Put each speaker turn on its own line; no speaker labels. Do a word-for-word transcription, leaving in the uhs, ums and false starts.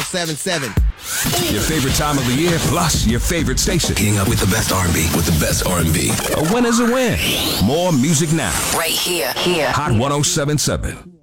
seven seven.
Your favorite time of the year, plus your favorite station.
Keeping up with the best R and B, with the best R and B.
A win is a win. More music now.
Right here. Here.
Hot one oh seven seven.